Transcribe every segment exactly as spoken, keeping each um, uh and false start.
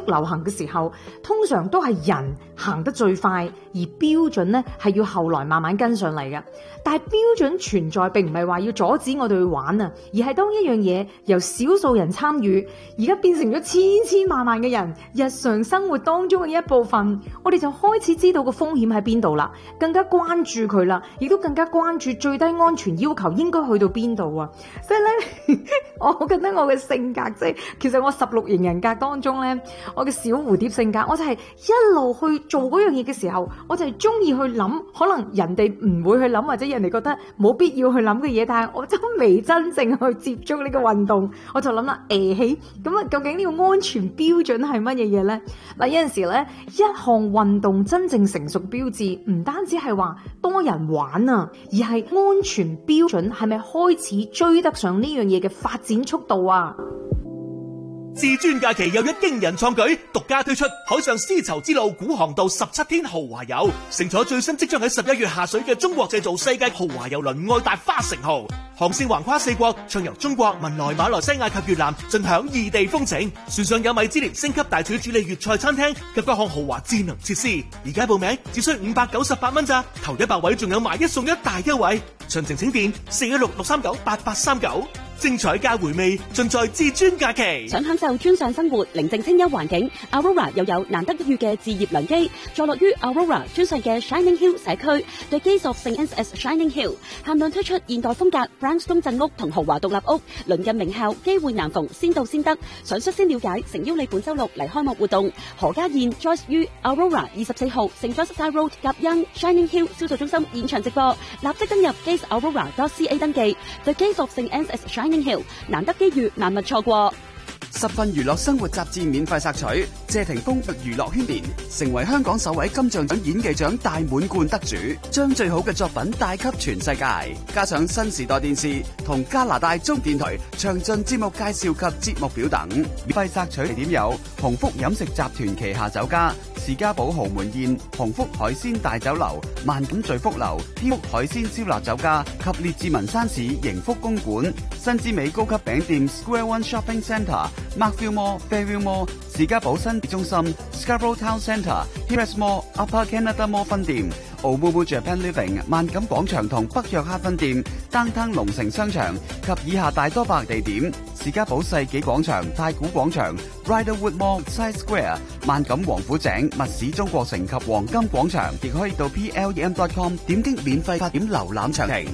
流行嘅時候，通常都係人行得最快，而標準呢係要後來慢慢跟上嚟嘅。但係標準存在並唔係話要阻止我哋去玩啊，而係當一樣嘢由少數人參與，而家變成咗千千萬萬嘅人日常生活當中嘅一部分，我哋就開始知道個風險喺邊度啦，更加關注佢啦，亦都更加關注最低安全要求應該去到邊度啊！所以咧，我覺得我嘅性格即係，其實我十六型人格當中咧，我嘅小蝴蝶性格，我就係一路去做嗰樣嘢嘅時候，我就係中意去諗，可能人哋唔會去諗，或者人哋覺得冇必要去諗嘅嘢，但係我真未真正去接觸呢個運動，我就諗啦，誒、欸，咁啊，究竟呢個安全標準係乜嘢嘢咧？嗱，有陣時咧，一項運動真正成熟標誌，唔單止係話多人玩啊，而係安全標準係咪開始追得上呢樣嘢嘅發展速度啊？ 至尊假期又一驚人創舉，獨家推出海上絲綢之路古航道十七天豪華遊，乘坐最新即將喺十一月下水嘅中國製造世界豪華郵輪愛達花城號，航線橫跨四國，暢遊中國、文萊、馬來西亞及越南，盡享異地風情。船上有米芝蓮星級大廚主理粵菜餐廳及各項豪華智能設施。而家報名只需五百九十八蚊咋，頭一百位仲有買一送一大優惠。詳情請電四一六六三九八八三九。精彩加回味，盡在至尊假期。 想享受專上生活、寧靜清幽環境 ，Aurora 又有難得一遇嘅置業良機，坐落於 Aurora 專上嘅 Shining Hill 社區 ，The Gates of Saint Anne's Shining Hill， 限量推出現代風格 brownstone 鎮屋同豪華獨立屋，鄰近名校，機會難逢，先到先得。想率先了解，誠邀你本周六嚟開幕活動。何家燕 Joyce 於 Aurora 二十四號 Saint Joseph Road 夾恩 Shining Hill 銷售中心現場直播，立即登入 gates aurora dot c a 登記。The Gates of Saint Anne's Shining Hill， 難得機遇，萬勿錯過。 十份娛樂生活雜誌免費索取，謝霆鋒娛樂圈年成為香港首位金像獎演技獎大滿貫得主，將最好嘅作品帶給全世界。加上新時代電視同加拿大中電台詳盡節目介紹及節目表等，免費索取地點有鴻福飲食集團旗下酒家、士嘉堡豪門宴、鴻福海鮮大酒樓、萬錦聚福樓、天福海鮮燒臘酒家及列治文山市盈福公館、新之美高級餅店 Square One Shopping Centre、Markville Mall、Fairview Mall、士嘉堡新中心、Scarborough Town Centre、Hillcrest Mall、Upper Canada Mall 分店、Omumu Japan Living 萬錦廣場同北約克分店、Downtown 龍城商場及以下大多百地點：士嘉堡世紀廣場、太古廣場、Riderwood Mall、Side Square、萬錦王府井、密市中國城及黃金廣場，亦可以到 P L E M dot com 點擊免費發點瀏覽詳情。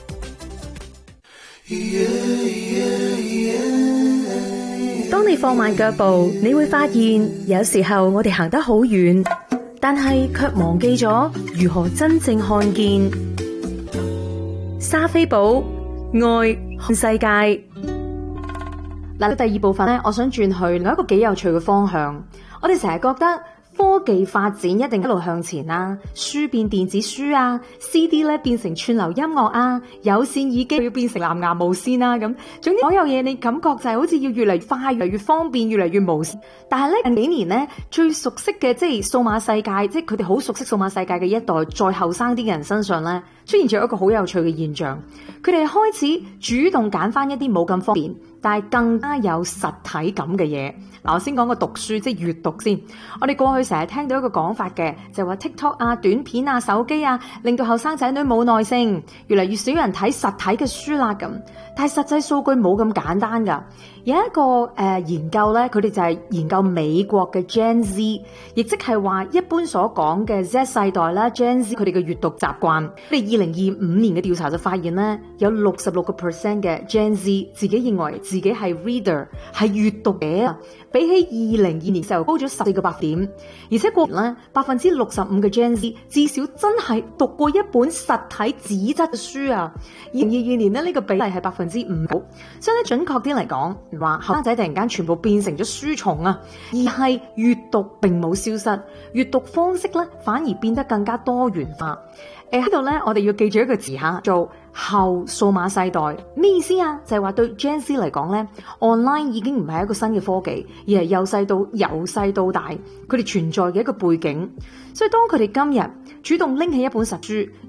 當你放慢腳步，你會發現有時候我哋行得好遠，但係卻忘記咗如何真正看見。莎菲寶愛看世界。 嗱，第二部分咧，我想轉去另一個幾有趣嘅方向。我哋成日覺得科技發展一定一路向前啦，書變電子書啊 ，C D 咧變成串流音樂啊，有線耳機要變成藍牙無線啊，咁總之所有嘢你感覺就係好似要越嚟越快、越嚟越方便、越嚟越無線。但係咧近幾年咧最熟悉嘅即係數碼世界，即係佢哋好熟悉數碼世界嘅一代，再後生啲嘅人身上咧出現咗一個好有趣嘅現象，佢哋開始主動揀翻一啲冇咁方便，但係更加有實體感嘅嘢。嗱，我先講個讀書，即係閱讀先。我哋過去成日聽到一個講法嘅，就係話 TikTok 啊、短片啊、手機啊，令到後生仔女冇耐性，越嚟越少人睇實體嘅書啦咁。但係實際數據冇咁簡單㗎。有一個誒、呃、研究咧，佢哋就係研究美國嘅 Gen Z， 亦即係話一般所講嘅 Z 世代啦 Gen Z 佢哋嘅閱讀習慣。佢哋二零二五年嘅調查就發現咧，有六十六個 percent 嘅 Gen Z 自己認為自己係 reader 係閱讀者啊，比起二零二年時候高咗十四個百分點。而且過年咧，百分之六十五嘅 Gen Z 至少真係讀過一本實體紙質嘅書啊。二零二二年咧呢、這個比例係百分之五，所以咧準確啲嚟講，話後生仔突然間全部變成咗書蟲啊，而係閱讀並冇消失，閱讀方式咧反而變得更加多元化。誒喺度咧，我哋要記住一個字吓，做後數碼世代。咩意思啊？就係話對 Gen Z 嚟講咧 ，online 已經唔係一個新嘅科技，而係由細到由細到大，佢哋存在嘅一個背景。所以當佢哋今日主動拎起一本實書，